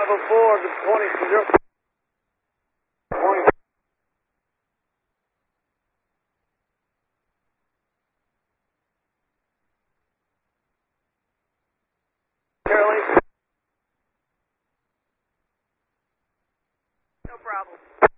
504 to 20 to 0. 20. Caroline. No problem.